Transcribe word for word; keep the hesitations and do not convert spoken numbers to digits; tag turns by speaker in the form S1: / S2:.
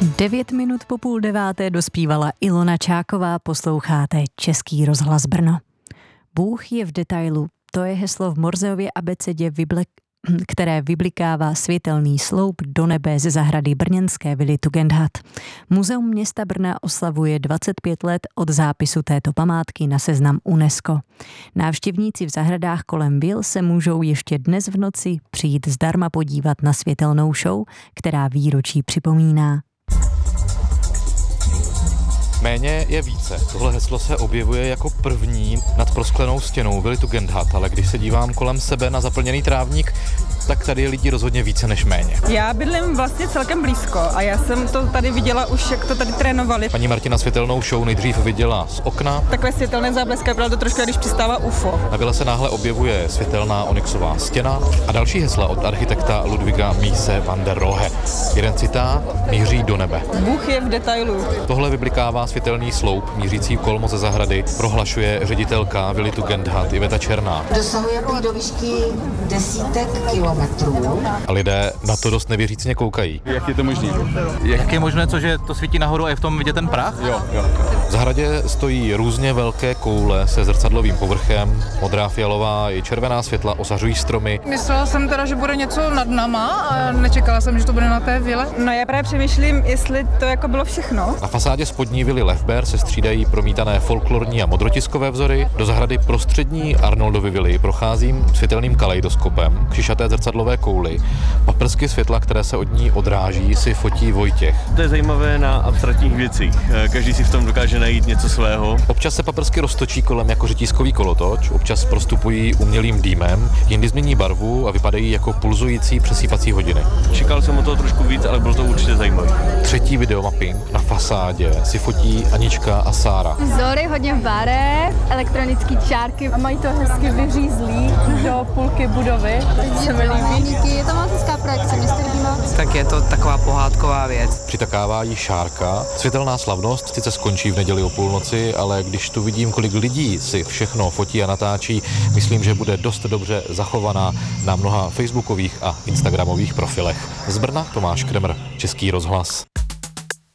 S1: Devět minut po půl deváté dospívala Ilona Čáková, posloucháte Český rozhlas Brno. Bůh je v detailu, to je heslo v Morzeově abecedě, vyble... které vyblikává světelný sloup do nebe ze zahrady brněnské vily Tugendhat. Muzeum města Brna oslavuje dvacet pět let od zápisu této památky na seznam UNESCO. Návštěvníci v zahradách kolem vil se můžou ještě dnes v noci přijít zdarma podívat na světelnou show, která výročí připomíná.
S2: Méně je více. Tohle heslo se objevuje jako první nad prosklenou stěnou vily Tugendhat, ale když se dívám kolem sebe na zaplněný trávník, tak tady je lidí rozhodně více než méně.
S3: Já bydlím vlastně celkem blízko a já jsem to tady viděla už, jak to tady trénovali.
S2: Paní Martina světelnou show nejdřív viděla z okna.
S3: Takhle světelné záblesky, bylo to trošku, když přistává U F O.
S2: Na vile se náhle objevuje světelná onyxová stěna a další hesla od architekta Ludwiga Mise van der Rohe. Jeden citát míří do nebe.
S3: Bůh je v detailu.
S2: Tohle vyblikává světelný sloup mířící kolmo ze zahrady, prohlašuje ředitelka vily Tugendhat Iveta Černá.
S4: Dosahuje prý do výšky desítek kilometrů.
S2: A lidé na to dost nevěřícně koukají.
S5: Jak je to možné?
S2: Jak je možné, co, že to svítí nahoru a je v tom vidět ten prach?
S5: Jo, jo.
S2: V zahradě stojí různě velké koule se zrcadlovým povrchem, modrá, fialová i červená světla osařují stromy.
S6: Myslela jsem teda, že bude něco nad náma a nečekala jsem, že to bude na té vile.
S3: No já právě přemýšlím, jestli to jako bylo všechno.
S2: Na fasádě spodní vily Lefber se střídají promítané folklorní a modrotiskové vzory. Do zahrady prostřední Arnoldovy vily procházím světelným kaleidoskopem k šišaté zrcadlové kouli. Paprsky světla, které se od ní odráží, si fotí Vojtěch.
S7: To je zajímavé na abstraktních věcích. Každý si v tom dokáže najít něco svého.
S2: Občas se paprsky roztočí kolem jako řetízkový kolotoč, občas prostupují umělým dýmem, jindy změní barvu a vypadají jako pulzující přesýpací hodiny.
S7: Čekal jsem o toho trošku víc, ale bylo to určitě zajímavé.
S2: Třetí videomapping na fasádě si fotí Anička a Sára.
S8: Vzory hodně barev, elektronické čárky a mají to hezky vyřízlý do půlky budovy. Se mi líbí.
S9: Je to moc hezká projekce, mě se líbí moc.
S10: Tak je to taková pohádková věc.
S2: Přitakává jí Šárka. Světelná slavnost sice skončí v neděli o půlnoci, ale když tu vidím, kolik lidí si všechno fotí a natáčí, myslím, že bude dost dobře zachovaná na mnoha facebookových a instagramových profilech. Z Brna Tomáš Kremr, Český rozhlas.